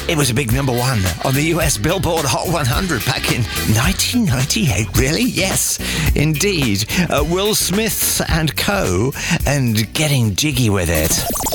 It was a big number one on the US Billboard Hot 100 back in 1998. Really? Yes, indeed. Will Smith and Co. and Getting Jiggy with It.